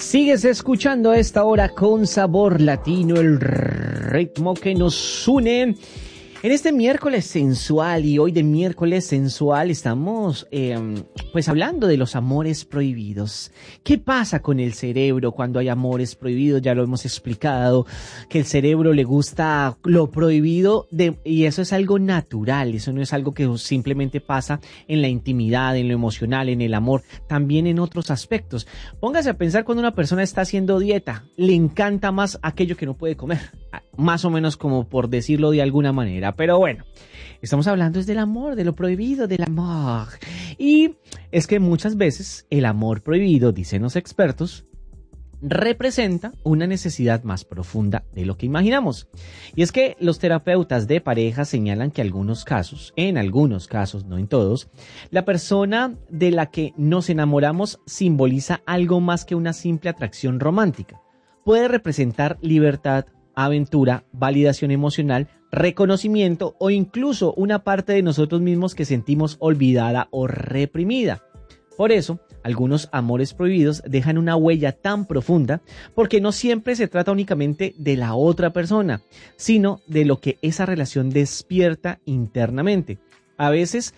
Sigues escuchando a esta hora con sabor latino, el ritmo que nos une. En este miércoles sensual, y hoy de miércoles sensual estamos pues hablando de los amores prohibidos. ¿Qué pasa con el cerebro cuando hay amores prohibidos? Ya lo hemos explicado, que el cerebro le gusta lo prohibido y eso es algo natural, eso no es algo que simplemente pasa en la intimidad, en lo emocional, en el amor, también en otros aspectos. Póngase a pensar cuando una persona está haciendo dieta, le encanta más aquello que no puede comer, más o menos como por decirlo de alguna manera. Pero bueno, estamos hablando es del amor, de lo prohibido, del amor. Y es que muchas veces el amor prohibido, dicen los expertos, representa una necesidad más profunda de lo que imaginamos. Y es que los terapeutas de pareja señalan que en algunos casos, no en todos, la persona de la que nos enamoramos simboliza algo más que una simple atracción romántica. Puede representar libertad, aventura, validación emocional, reconocimiento o incluso una parte de nosotros mismos que sentimos olvidada o reprimida. Por eso, algunos amores prohibidos dejan una huella tan profunda porque no siempre se trata únicamente de la otra persona, sino de lo que esa relación despierta internamente. A veces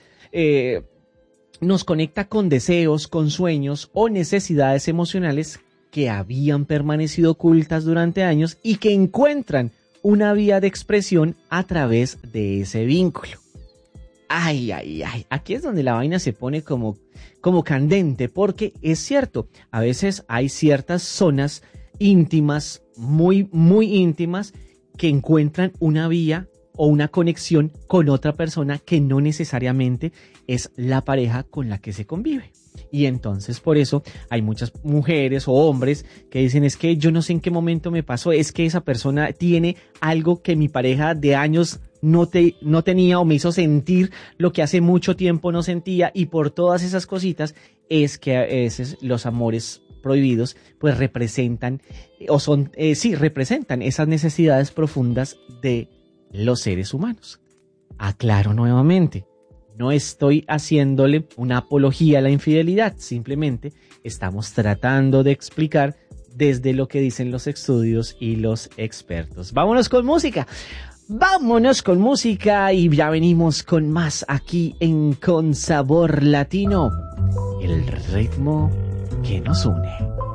nos conecta con deseos, con sueños o necesidades emocionales que habían permanecido ocultas durante años y que encuentran una vía de expresión a través de ese vínculo. Ay, aquí es donde la vaina se pone como candente, porque es cierto, a veces hay ciertas zonas íntimas, muy, muy íntimas, que encuentran una vía o una conexión con otra persona que no necesariamente es la pareja con la que se convive. Y entonces por eso hay muchas mujeres o hombres que dicen es que yo no sé en qué momento me pasó, es que esa persona tiene algo que mi pareja de años no tenía o me hizo sentir lo que hace mucho tiempo no sentía, y por todas esas cositas es que a veces los amores prohibidos pues representan representan esas necesidades profundas de los seres humanos. Aclaro nuevamente, no estoy haciéndole una apología a la infidelidad, simplemente estamos tratando de explicar desde lo que dicen los estudios y los expertos. Vámonos con música y ya venimos con más aquí en Con Sabor Latino, el ritmo que nos une.